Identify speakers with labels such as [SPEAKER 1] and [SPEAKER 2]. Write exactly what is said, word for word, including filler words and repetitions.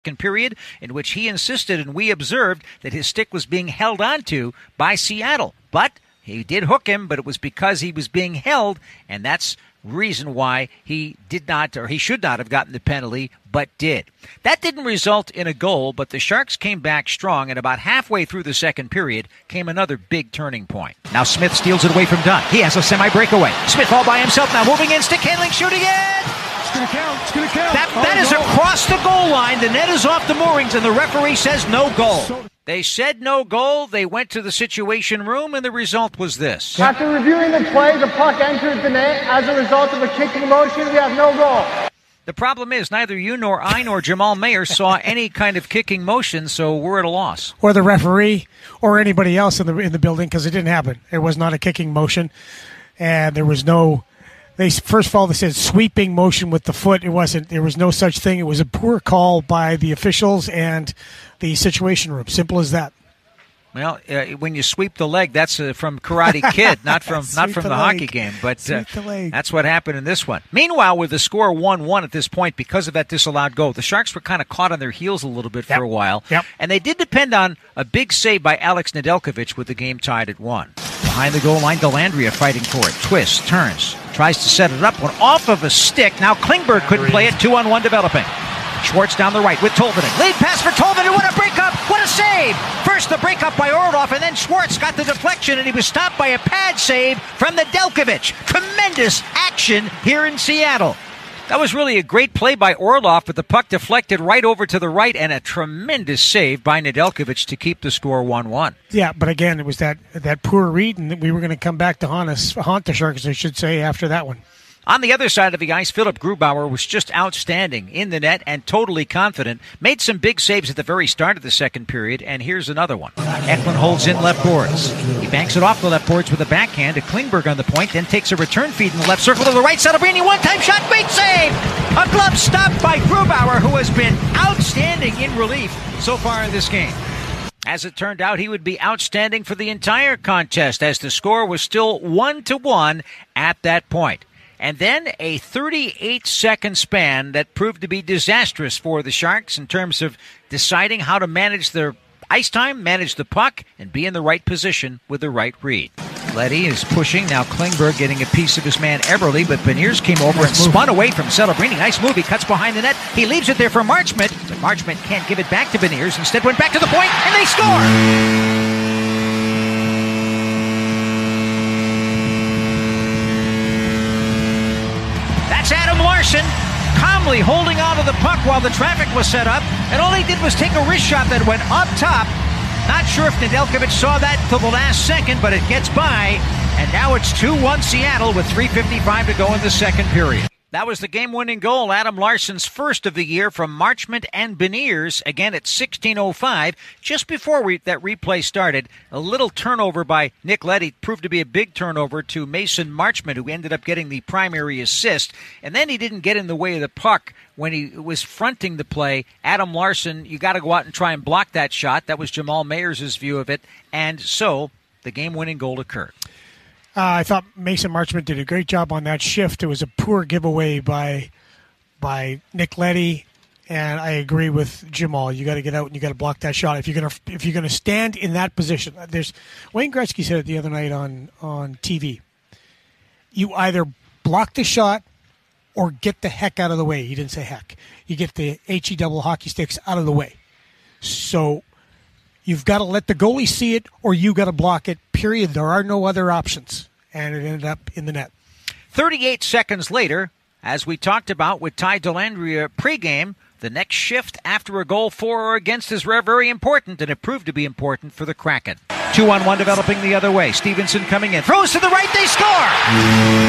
[SPEAKER 1] period in which he insisted and we observed that his stick was being held onto by Seattle. But he did hook him, but it was because he was being held, and that's reason why he did not, or he should not have gotten the penalty, but did. That didn't result in a goal, but the Sharks came back strong, and about halfway through the second period came another big turning point. Now Smith steals it away from Dunn. He has a semi-breakaway. Smith all by himself now, moving in, stick handling, shooting it!
[SPEAKER 2] It's going to count. It's going to count.
[SPEAKER 1] That,
[SPEAKER 2] oh,
[SPEAKER 1] that is
[SPEAKER 2] no.
[SPEAKER 1] across the goal line. The net is off the moorings, and the referee says no goal. So- They said no goal. They went to the situation room, and the result was this.
[SPEAKER 3] After reviewing the play, the puck entered the net. As a result of a kicking motion, we have no goal.
[SPEAKER 1] The problem is neither you nor I nor Jamal Mayer saw any kind of kicking motion, so we're at a loss.
[SPEAKER 2] Or the referee or anybody else in the in the building, because it didn't happen. It was not a kicking motion, and there was no. They first of all they said sweeping motion with the foot. It wasn't. There was no such thing. It was a poor call by the officials and the situation room. Simple as that.
[SPEAKER 1] Well, uh, when you sweep the leg, that's uh, from Karate Kid, not from not from the, the hockey game. But uh, that's what happened in this one. Meanwhile, with the score one one at this point, because of that disallowed goal, the Sharks were kind of caught on their heels a little bit
[SPEAKER 2] yep.
[SPEAKER 1] for a while.
[SPEAKER 2] Yep.
[SPEAKER 1] And they did depend on a big save by Alex Nedeljkovic with the game tied at one. Behind the goal line, Dellandrea fighting for it. Twists, turns, tries to set it up. One off of a stick. Now Klingberg couldn't play it. Two on one developing. Schwartz down the right with Tolvanen. Lead pass for Tolvanen. What a breakup. What a save. First the breakup by Orlov, and then Schwartz got the deflection, and he was stopped by a pad save from Nedeljkovic. Tremendous action here in Seattle. That was really a great play by Orlov, but the puck deflected right over to the right, and a tremendous save by Nedeljkovic to keep the score one one.
[SPEAKER 2] Yeah, but again, it was that that poor read, and we were going to come back to haunt us, haunt the Sharks, I should say, after that one.
[SPEAKER 1] On the other side of the ice, Philip Grubauer was just outstanding in the net and totally confident. Made some big saves at the very start of the second period, and here's another one. Eklund holds in left boards. He banks it off the left boards with a backhand to Klingberg on the point, then takes a return feed in the left circle to the right. Celebrini, one-time shot, great save! A glove stopped by Grubauer, who has been outstanding in relief so far in this game. As it turned out, he would be outstanding for the entire contest, as the score was still one to one at that point. And then a thirty-eight second span that proved to be disastrous for the Sharks in terms of deciding how to manage their ice time, manage the puck, and be in the right position with the right read. Leddy is pushing. Now Klingberg getting a piece of his man Eberle, but Beniers came over and spun away from Celebrini. Nice move. He cuts behind the net. He leaves it there for Marchment, but Marchment can't give it back to Beniers. Instead went back to the point, and they score! Adam Larsson calmly holding on to the puck while the traffic was set up, and all he did was take a wrist shot that went up top. Not sure if Nedeljkovic saw that till the last second, but it gets by, and now it's two one Seattle with three fifty-five to go in the second period. That was the game-winning goal, Adam Larsson's first of the year from Marchment and Beniers, again at sixteen oh five. Just before we, that replay started, a little turnover by Nick Leddy proved to be a big turnover to Mason Marchment, who ended up getting the primary assist. And then he didn't get in the way of the puck when he was fronting the play. Adam Larsson, you got to go out and try and block that shot. That was Jamal Mayers' view of it. And so the game-winning goal occurred.
[SPEAKER 2] Uh, I thought Mason Marchment did a great job on that shift. It was a poor giveaway by by Nick Leddy, and I agree with Jamal. You got to get out and you got to block that shot if you're gonna if you're gonna stand in that position. There's Wayne Gretzky said it the other night on on T V. You either block the shot or get the heck out of the way. He didn't say heck. You get the H E double hockey sticks out of the way. So you've got to let the goalie see it, or you got to block it, period. There are no other options. And it ended up in the net.
[SPEAKER 1] thirty-eight seconds later, as we talked about with Ty Dellandrea pregame, the next shift after a goal for or against is very important, and it proved to be important for the Kraken. Two on one developing the other way. Stevenson coming in. Throws to the right, they score!